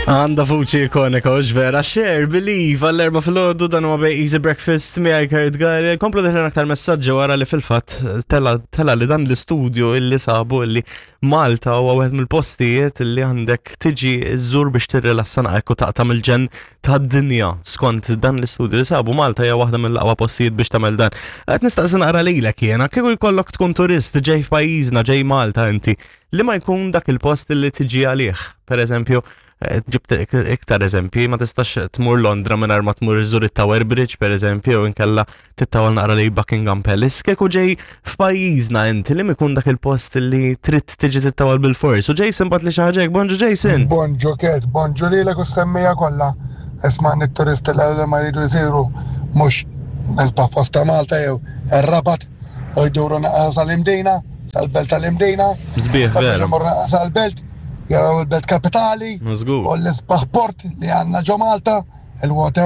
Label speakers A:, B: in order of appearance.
A: Għanda vuċi ikonika, ux vera, share, believe, għall-erba fil-ħoddu dan huwa bej Easy Breakfast miegħi Kurt Gari. Komplu deħlen aktar messaġġi wara li fil-fatt tella li dan l-istudju illi sabu illi Malta huwa wieħed mill-postijiet illi għandek tiġi żżur biex tirrilassa naqek u taqtam il-ġen tad-dinja skont dan l-istudju li sabu Malta hija waħda mill-aqwa postijiet biex tagħmel dan. Qed nistaqsi naqra lilek jiena kieku jkollok tkun turist ġej f'pajjiżna ġej Malta inti li ma jkun dak il-post illi tiġi għalih. Pereżempju, ġibt iktar eżempji, ma tistax tmur Londra mingħajr ma tmur iżżur it-Tower Bridge pereżempju, u inkella tittawal naqra li Buckingham Palace. Kieku ġej f'pajjiżna inti li ikun dak il-post li trid tiġi tittawal bil-fors. U Jason bat li xi ħaġa bonġu Jason.
B: Bonġu Kurt, bonġu lilek u stemmija kollha. Isma' nit-turisti li ma jridu jsiru mhux nisbaħ posta Malta jew ir-Rabat u jduru naqas sal-Imdejna, sal-Belt tal-Imdejna.
A: Sbieħ vera.
B: Sal-Belt jew il-Belt Kapitali.
A: Mażgur.
B: U l-isbaħ port li għandna ġo Malta, il-water